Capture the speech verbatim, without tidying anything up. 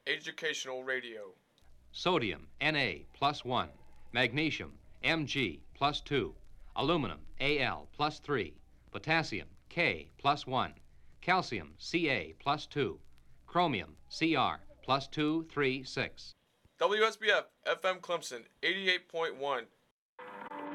Educational Radio. Sodium, Na, plus one. Magnesium, Mg, plus two. Aluminum, Al, plus three. Potassium, K, plus one. Calcium, Ca, plus two. Chromium, Cr, plus two, three, six. W S B F F M Clemson, eighty-eight point one